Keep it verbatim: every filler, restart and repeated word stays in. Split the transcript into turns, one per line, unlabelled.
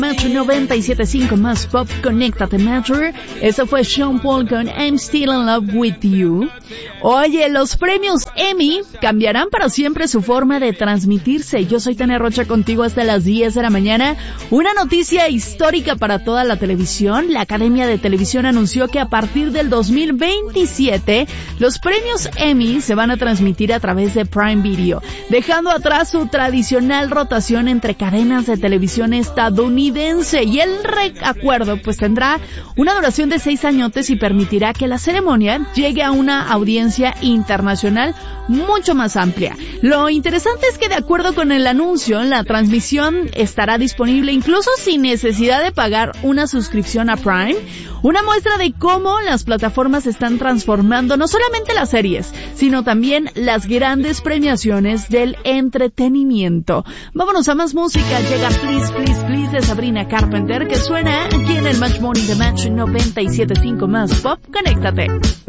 Metro noventa y siete punto cinco más pop, conéctate Metro. Eso fue Sean Paul con I'm Still in Love with You. Oye, los premios Emmy cambiarán para siempre su forma de transmitirse. Yo soy Tania Rocha contigo hasta las diez de la mañana. Una noticia histórica para toda la televisión. La Academia de Televisión anunció que a partir del dos mil veintisiete los premios Emmy se van a transmitir a través de Prime Video, dejando atrás su tradicional rotación entre cadenas de televisión estadounidense. Y el acuerdo pues tendrá una duración de seis añotes y permitirá que la ceremonia llegue a una audiencia internacional mucho más amplia. Lo interesante es que de acuerdo con el anuncio, la transmisión estará disponible incluso sin necesidad de pagar una suscripción a Prime. Una muestra de cómo las plataformas están transformando no solamente las series, sino también las grandes premiaciones del entretenimiento. Vámonos a más música. Llega Please, Please, Please de Sabrina Carpenter, que suena aquí en el Match Morning de Match noventa y siete punto cinco más pop. Conéctate.